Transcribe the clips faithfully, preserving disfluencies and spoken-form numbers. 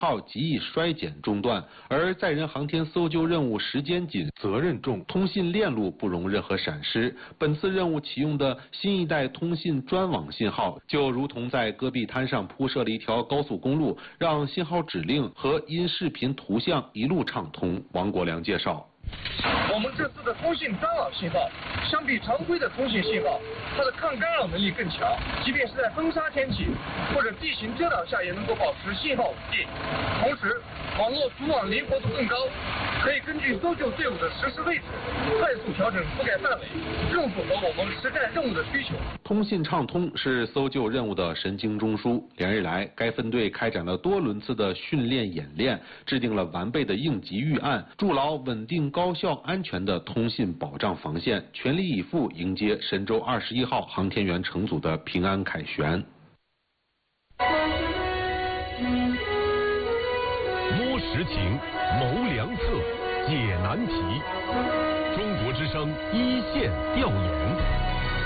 号极易衰减中断，而载人航天搜救任务时间紧、责任重，通信链路不容任何闪失。本次任务启用的新一代通信专网信号，就如同在戈壁滩上铺设了一条高速公路，让信号指令和音视频图像一路畅通。王国良介绍。 我们这次的通信专网信号，相比常规的通信信号，它的抗干扰能力更强，即便是在风沙天气或者地形遮挡下，也能够保持信号稳定。同时，网络组网灵活度更高，可以根据搜救队伍的实时位置，快速调整覆盖范围，更符合我们实战任务的需求。 通信畅通是搜救任务的神经中枢。连日来，该分队开展了多轮次的训练演练，制定了完备的应急预案，筑牢稳定、高效、安全的通信保障防线，全力以赴迎接神舟二十一号航天员乘组的平安凯旋。 摸实情，谋良策，解难题。中国之声一线调研。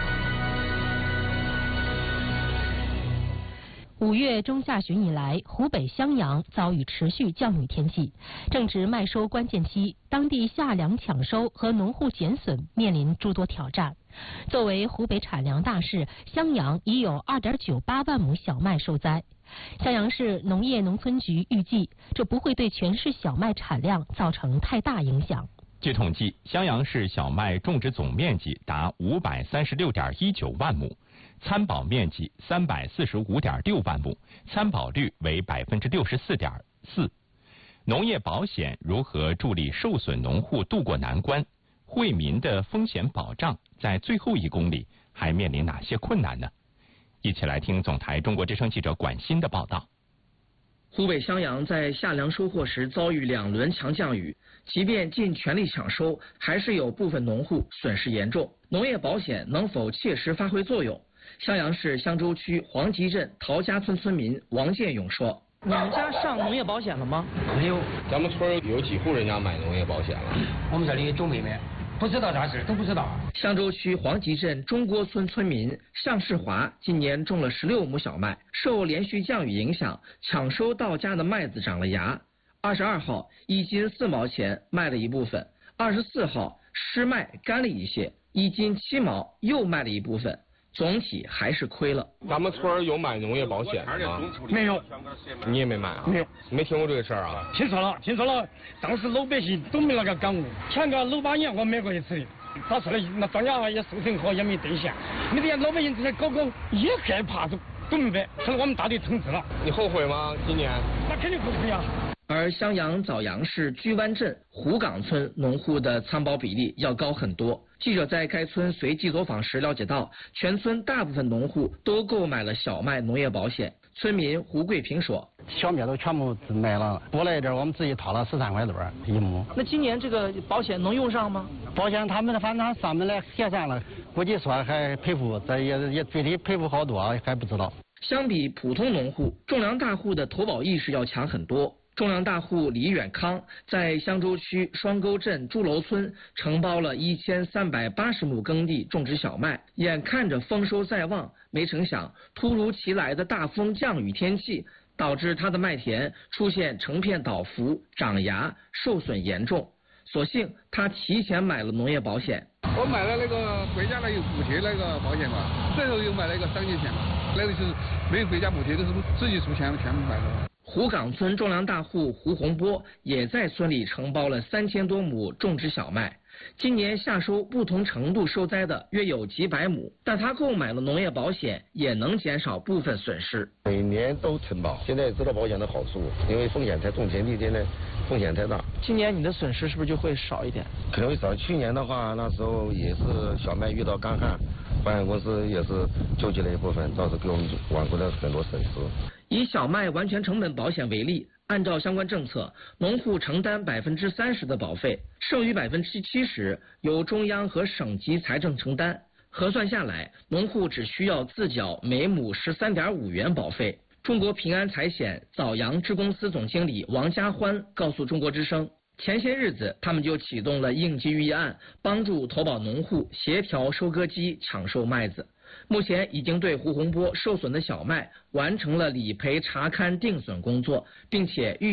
五月中下旬以来，湖北襄阳遭遇持续降雨天气，正值麦收关键期，当地夏粮抢收和农户减损面临诸多挑战。作为湖北产粮大市，襄阳已有 二点九八万亩小麦受灾。襄阳市农业农村局预计，这不会对全市小麦产量造成太大影响。 据统计，襄阳市小麦种植总面积达五百三十六点一九万亩。参保面积三百四十五点六万亩，参保率为百分之六十四点四。农业保险如何助力受损农户渡过难关？惠民的风险保障在最后一公里还面临哪些困难呢？一起来听总台中国之声记者管鑫的报道。 湖北襄阳在夏粮收获时遭遇两轮强降雨，即便尽全力抢收，还是有部分农户损失严重。农业保险能否切实发挥作用？襄阳市襄州区黄集镇陶家村村民王建勇说：“ 你们家上农业保险了吗？ 没有，咱们村有几户人家买农业保险了？ 我们这里周妹妹不知道啥事，都不知道。” 襄州区黄集镇中郭村村民向世华今年种了十六亩小麦，受连续降雨影响，抢收到家的麦子长了芽。二十二号一斤四毛钱卖了一部分，二十四号湿麦干了一些，一斤七毛又卖了一部分。总体还是亏了。 咱们村有买农业保险吗？ 没有。 你也没买啊？ 没有。 没听过这个事儿啊？ 听说了，听说了。当时老百姓都没那个感悟。前个六八年我买过一次，打出来那庄稼也收成好，也没兑现。没得老百姓这些搞搞也害怕，都不明白，成了我们大队同志了。 你后悔吗？今年？ 那肯定后悔啊。 而襄阳枣阳市居湾镇湖岗村农户的参保比例要高很多。记者在该村随机走访时了解到，全村大部分农户都购买了小麦农业保险。村民胡桂平说：“ 小麦都全部买了，多来一点，我们自己掏了十三块多一亩。 那今年这个保险能用上吗？ 保险他们反正上门来核算了，估计说还赔付，这也也具体赔付好多还不知道。” 相比普通农户，种粮大户的投保意识要强很多。种粮大户李远康在襄州区双沟镇朱楼村承包了一千三百八十亩耕地种植小麦，眼看着丰收在望，没成想突如其来的大风降雨天气导致他的麦田出现成片倒伏、长芽、受损严重。所幸他提前买了农业保险。 我买了那个国家那有补贴那个保险嘛，最后又买了一个商业险嘛，那个是没有国家补贴，都是自己出钱全部买的。 湖岗村种粮大户胡洪波也在村里承包了三千多亩种植小麦，今年夏收不同程度受灾的约有几百亩，但他购买了农业保险，也能减少部分损失。 每年都承保，现在知道保险的好处，因为风险太种田地现在风险太大。 今年你的损失是不是就会少一点？ 可能会少。去年的话，那时候也是小麦遇到干旱，保险公司也是救济了一部分，倒是给我们挽回了很多损失。 以小麦完全成本保险为例，按照相关政策，农户承担百分之三十的保费，剩余百分之七十由中央和省级财政承担。核算下来，农户只需要自缴每亩十三点五元保费。中国平安财险枣阳支公司总经理王家欢告诉中国之声，前些日子他们就启动了应急预案，帮助投保农户协调收割机抢收麦子。目前已经对胡洪波受损的小麦完成了理赔查勘定损工作，并且预